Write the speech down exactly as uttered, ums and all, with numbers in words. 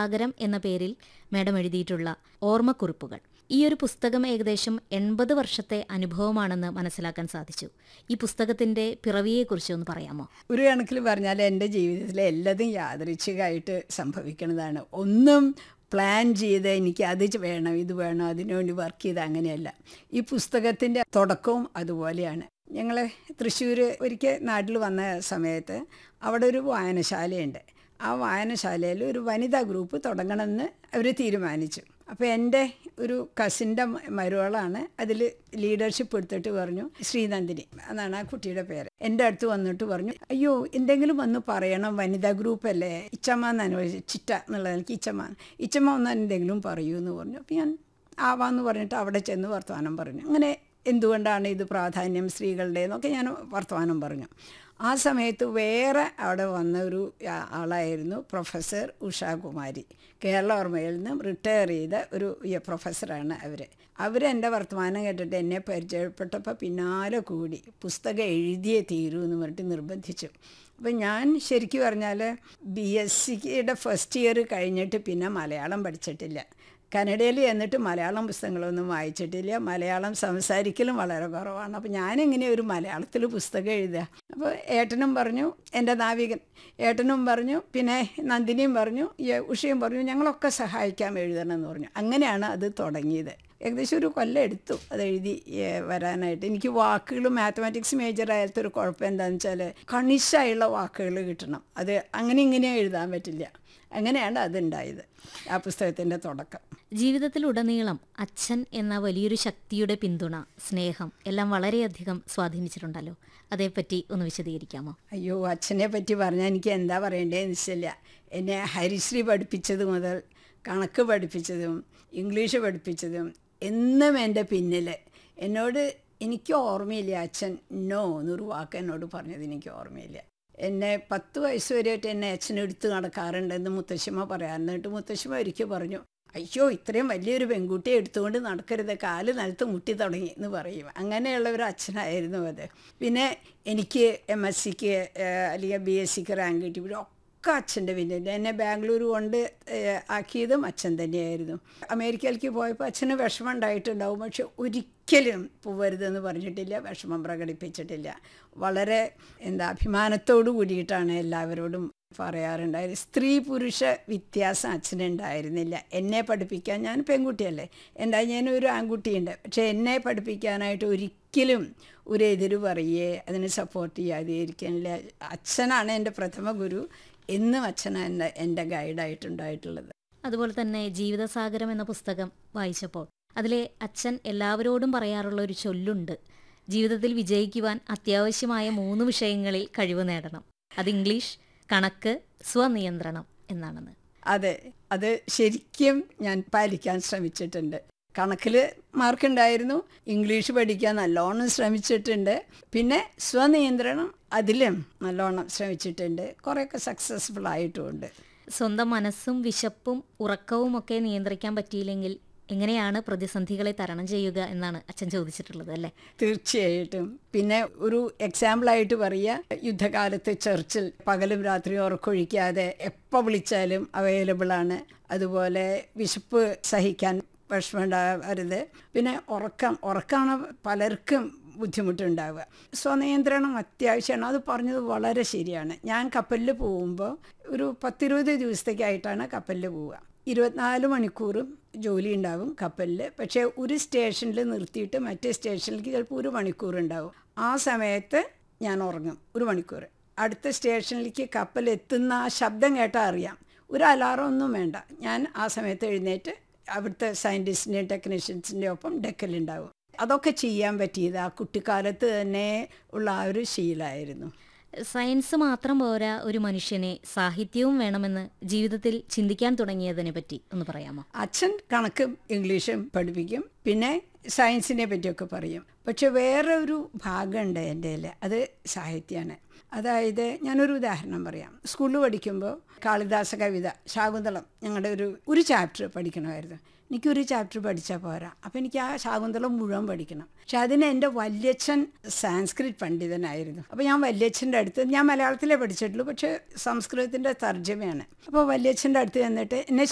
ജീവിതസാഗരം എന്ന പേരിൽ മാഡം എഴുതിയിട്ടുള്ള ഓർമ്മക്കുറിപ്പുകൾ. ഈ ഒരു പുസ്തകം ഏകദേശം എൺപത് വർഷത്തെ അനുഭവമാണെന്ന് മനസ്സിലാക്കാൻ സാധിച്ചു. ഈ പുസ്തകത്തിന്റെ പിറവിയെക്കുറിച്ച് ഒന്ന് പറയാമോ? ഒരു കണക്കിൽ പറഞ്ഞാൽ എൻ്റെ ജീവിതത്തിലെ എല്ലാതും യാദൃച്ഛികമായിട്ട് സംഭവിക്കുന്നതാണ്. ഒന്നും പ്ലാൻ ചെയ്ത് എനിക്ക് അത് വേണം ഇത് വേണം അതിനുവേണ്ടി വർക്ക് ചെയ്ത് അങ്ങനെയല്ല. ഈ പുസ്തകത്തിൻ്റെ തുടക്കവും അതുപോലെയാണ്. ഞങ്ങൾ തൃശ്ശൂർ ഒരിക്കൽ നാട്ടിൽ വന്ന സമയത്ത് അവിടെ ഒരു വായനശാലയുണ്ട്. ആ വായനശാലയിൽ ഒരു വനിതാ ഗ്രൂപ്പ് തുടങ്ങണമെന്ന് അവർ തീരുമാനിച്ചു. അപ്പോൾ എൻ്റെ ഒരു കസിൻ്റെ മരുമകളാണ് അതിൽ ലീഡർഷിപ്പ് എടുത്തിട്ട് പറഞ്ഞു, ശ്രീനന്ദിനി എന്നാണ് ആ കുട്ടിയുടെ പേര്. എൻ്റെ അടുത്ത് വന്നിട്ട് പറഞ്ഞു, അയ്യോ എന്തെങ്കിലും വന്ന് പറയണം, വനിതാ ഗ്രൂപ്പല്ലേ, ഇച്ചമ്മ എന്നാണ് ചിറ്റ എന്നുള്ളത്, എനിക്ക് ഇച്ചമ്മ ഇച്ചമ്മ ഒന്ന് എന്തെങ്കിലും പറയൂ എന്ന് പറഞ്ഞു. അപ്പോൾ ഞാൻ ആവാന്ന് പറഞ്ഞിട്ട് അവിടെ ചെന്ന് വർത്തമാനം പറഞ്ഞു. അങ്ങനെ എന്തുകൊണ്ടാണ് ഇത് പ്രാധാന്യം സ്ത്രീകളുടെ എന്നൊക്കെ ഞാൻ വർത്തമാനം പറഞ്ഞു. ആ സമയത്ത് വേറെ അവിടെ വന്ന ഒരു ആളായിരുന്നു പ്രൊഫസർ ഉഷാകുമാരി. കേരള ഓർമ്മയിൽ നിന്നും റിട്ടയർ ചെയ്ത ഒരു പ്രൊഫസറാണ് അവർ. അവരെൻ്റെ വർത്തമാനം കേട്ടിട്ട് എന്നെ പരിചയപ്പെട്ടപ്പോൾ പിന്നാലെ കൂടി പുസ്തകം എഴുതിയേ തീരൂ എന്ന് പറഞ്ഞിട്ട് നിർബന്ധിച്ചു. അപ്പം ഞാൻ ശരിക്കും പറഞ്ഞാൽ ബി എസ് സിയുടെ ഫസ്റ്റ് ഇയർ കഴിഞ്ഞിട്ട് പിന്നെ മലയാളം പഠിച്ചിട്ടില്ല. കന്നഡയിൽ എന്നിട്ട് മലയാളം പുസ്തകങ്ങളൊന്നും വായിച്ചിട്ടില്ല. മലയാളം സംസാരിക്കലും വളരെ കുറവാണ്. അപ്പോൾ ഞാനെങ്ങനെ ഒരു മലയാളത്തിൽ പുസ്തകം എഴുതുക? അപ്പോൾ ഏട്ടനും പറഞ്ഞു, എൻ്റെ നാവികൻ ഏട്ടനും പറഞ്ഞു, പിന്നെ നന്ദിനിയും പറഞ്ഞു, ഉഷയും പറഞ്ഞു, ഞങ്ങളൊക്കെ സഹായിക്കാം എഴുതണം എന്ന് പറഞ്ഞു. അങ്ങനെയാണ് അത് തുടങ്ങിയത്. ഏകദേശം ഒരു കൊല്ലം എടുത്തു അത് എഴുതി വരാനായിട്ട്. എനിക്ക് വാക്കുകൾ മാത്തമാറ്റിക്സ് മേജർ ആയാലത്തെ ഒരു കുഴപ്പം എന്താണെന്ന് വെച്ചാൽ കണിശായുള്ള വാക്കുകൾ കിട്ടണം. അത് അങ്ങനെ ഇങ്ങനെ എഴുതാൻ പറ്റില്ല. അങ്ങനെയാണ് അതുണ്ടായത്, ആ പുസ്തകത്തിൻ്റെ തുടക്കം. ജീവിതത്തിലുടനീളം അച്ഛൻ എന്ന വലിയൊരു ശക്തിയുടെ പിന്തുണ, സ്നേഹം എല്ലാം വളരെയധികം സ്വാധീനിച്ചിട്ടുണ്ടല്ലോ. അതേപ്പറ്റി ഒന്ന് വിശദീകരിക്കാമോ? അയ്യോ, അച്ഛനെ പറ്റി പറഞ്ഞാൽ എനിക്ക് എന്താ പറയേണ്ടതെന്ന് വെച്ചില്ല. എന്നെ ഹരിശ്രീ പഠിപ്പിച്ചത് മുതൽ കണക്ക് പഠിപ്പിച്ചതും ഇംഗ്ലീഷ് പഠിപ്പിച്ചതും എന്നും എൻ്റെ പിന്നിൽ എന്നോട് എനിക്ക് ഓർമ്മയില്ല അച്ഛൻ നോ എന്നൊരു വാക്ക് എന്നോട് പറഞ്ഞത് എനിക്ക് ഓർമ്മയില്ല. എന്നെ പത്ത് വയസ്സ് വരെയായിട്ട് എന്നെ അച്ഛനെടുത്ത് നടക്കാറുണ്ടെന്ന് മുത്തശ്ശിമ്മ പറയാറുണ്ട്. എന്നിട്ട് മുത്തശ്ശിമ്മ ഒരിക്കൽ പറഞ്ഞു, അയ്യോ ഇത്രയും വലിയൊരു പെൺകുട്ടിയെ എടുത്തുകൊണ്ട് നടക്കരുത്, കാല് നിലത്ത് മുട്ടി തുടങ്ങി എന്ന് പറയും. അങ്ങനെയുള്ള ഒരു അച്ഛനായിരുന്നു അത്. പിന്നെ എനിക്ക് എം എസ് സിക്ക് അല്ലെങ്കിൽ ബി എസ് സിക്ക് റാങ്ക് കിട്ടി ഒക്കെ അച്ഛൻ്റെ പിന്നിൽ. എന്നെ ബാംഗ്ലൂർ കൊണ്ട് ആക്കിയതും അച്ഛൻ തന്നെയായിരുന്നു. അമേരിക്കയിലേക്ക് പോയപ്പോൾ അച്ഛന് വിഷമം ഉണ്ടായിട്ടുണ്ടാവും, പക്ഷെ ഒരിക്കലും പോവരുതെന്ന് പറഞ്ഞിട്ടില്ല, വിഷമം പ്രകടിപ്പിച്ചിട്ടില്ല. വളരെ എന്താ അഭിമാനത്തോടു കൂടിയിട്ടാണ് എല്ലാവരോടും പറയാറുണ്ടായത്. സ്ത്രീ പുരുഷ വ്യത്യാസം അച്ഛനുണ്ടായിരുന്നില്ല. എന്നെ പഠിപ്പിക്കാൻ, ഞാൻ പെൺകുട്ടിയല്ലേ, എൻ്റെ ഞാനൊരു ആൺകുട്ടിയുണ്ട്, പക്ഷേ എന്നെ പഠിപ്പിക്കാനായിട്ട് ഒരിക്കലും ഒരു എതിര് പറയേ അതിനെ സപ്പോർട്ട് ചെയ്യാതെ ഇരിക്കാനില്ല. അച്ഛനാണ് എൻ്റെ പ്രഥമ ഗുരു. എന്നും അച്ഛനാണ് എൻ്റെ എൻ്റെ ഗൈഡായിട്ടുണ്ടായിട്ടുള്ളത്. അതുപോലെ തന്നെ ജീവിതസാഗരം എന്ന പുസ്തകം വായിച്ചപ്പോൾ അതിലെ അച്ഛൻ എല്ലാവരോടും പറയാറുള്ള ഒരു ചൊല്ലുണ്ട്, ജീവിതത്തിൽ വിജയിക്കുവാൻ അത്യാവശ്യമായ മൂന്ന് വിഷയങ്ങളിൽ കഴിവ് നേടണം. അത് ഇംഗ്ലീഷ്, കണക്ക്, സ്വനിയന്ത്രണം എന്നാണെന്ന്. അതെ, അത് ശരിക്കും ഞാൻ പാലിക്കാൻ ശ്രമിച്ചിട്ടുണ്ട്. കണക്കിൽ മാർക്കുണ്ടായിരുന്നു, ഇംഗ്ലീഷ് പഠിക്കാൻ നല്ലോണം ശ്രമിച്ചിട്ടുണ്ട്, പിന്നെ സ്വനിയന്ത്രണം അതിലും നല്ലോണം ശ്രമിച്ചിട്ടുണ്ട്. കുറേയൊക്കെ സക്സസ്ഫുൾ ആയിട്ടുമുണ്ട്. സ്വന്തം മനസ്സും വിശപ്പും ഉറക്കവും ഒക്കെ നിയന്ത്രിക്കാൻ പറ്റിയില്ലെങ്കിൽ എങ്ങനെയാണ് പ്രതിസന്ധികളെ തരണം ചെയ്യുക എന്നാണ് അച്ഛൻ ചോദിച്ചിട്ടുള്ളത് അല്ലേ? തീർച്ചയായിട്ടും. പിന്നെ ഒരു എക്സാമ്പിളായിട്ട് പറയുക, യുദ്ധകാലത്ത് ചർച്ചിൽ പകലും രാത്രിയും ഉറക്കൊഴിക്കാതെ എപ്പോൾ വിളിച്ചാലും അവൈലബിളാണ്. അതുപോലെ വിശപ്പ് സഹിക്കാൻ വിഷമമുണ്ടാവരുത്. പിന്നെ ഉറക്കം ഉറക്കമാണ് പലർക്കും ബുദ്ധിമുട്ടുണ്ടാവുക. സ്വനിയന്ത്രണം അത്യാവശ്യമാണ്. അത് പറഞ്ഞത് വളരെ ശരിയാണ്. ഞാൻ കപ്പലിൽ പോകുമ്പോൾ ഒരു പത്തിരുപത് ദിവസത്തേക്കായിട്ടാണ് കപ്പലിൽ പോവുക. ഇരുപത്തിനാല് മണിക്കൂറും ജോലി ഉണ്ടാവും കപ്പലിൽ. പക്ഷേ ഒരു സ്റ്റേഷനിൽ നിർത്തിയിട്ട് മറ്റേ സ്റ്റേഷനിലേക്ക് ചിലപ്പോൾ ഒരു മണിക്കൂർ ഉണ്ടാവും. ആ സമയത്ത് ഞാൻ ഉറങ്ങും ഒരു മണിക്കൂർ. അടുത്ത സ്റ്റേഷനിലേക്ക് കപ്പൽ എത്തുന്ന ആ ശബ്ദം കേട്ടാൽ അറിയാം. ഒരു അലാറം ഒന്നും വേണ്ട. ഞാൻ ആ സമയത്ത് എഴുന്നേറ്റ് അവിടുത്തെ സയൻറ്റിസ്റ്റിൻ്റെയും ടെക്നീഷ്യൻസിൻ്റെയും ഒപ്പം ഡെക്കലുണ്ടാവും. അതൊക്കെ ചെയ്യാൻ പറ്റിയത് ആ കുട്ടിക്കാലത്ത് തന്നെ ഉള്ള ആ ഒരു ശീലമായിരുന്നു. സയൻസ് മാത്രം പോരാ, ഒരു മനുഷ്യനെ സാഹിത്യവും വേണമെന്ന് ജീവിതത്തിൽ ചിന്തിക്കാൻ തുടങ്ങിയതിനെ പറ്റി ഒന്ന് പറയാമോ? അച്ഛൻ കണക്കും ഇംഗ്ലീഷും പഠിപ്പിക്കും, പിന്നെ സയൻസിനെ പറ്റിയൊക്കെ പറയും. പക്ഷെ വേറെ ഒരു ഭാഗമുണ്ട് എൻ്റെ കയ്യിൽ, അത് സാഹിത്യമാണ്. അതായത് ഞാനൊരു ഉദാഹരണം പറയാം. സ്കൂളിൽ പഠിക്കുമ്പോൾ കാളിദാസ കവിത ശാകുന്തളം ഞങ്ങളുടെ ഒരു ഒരു ചാപ്റ്റർ പഠിക്കണമായിരുന്നു. എനിക്കൊരു ചാപ്റ്റർ പഠിച്ചാൽ പോരാ, അപ്പോൾ എനിക്ക് ആ ശാകുന്തളം മുഴുവൻ പഠിക്കണം. പക്ഷെ അതിന് എൻ്റെ വല്യച്ഛൻ സാൻസ്ക്രിറ്റ് പണ്ഡിതനായിരുന്നു. അപ്പോൾ ഞാൻ വല്യച്ഛൻ്റെ അടുത്ത്, ഞാൻ മലയാളത്തിലേ പഠിച്ചിട്ടുള്ളൂ, പക്ഷേ സംസ്കൃതത്തിൻ്റെ തർജ്ജമയാണ്. അപ്പോൾ വല്യച്ഛൻ്റെ അടുത്ത് ചെന്നിട്ട് എന്നെ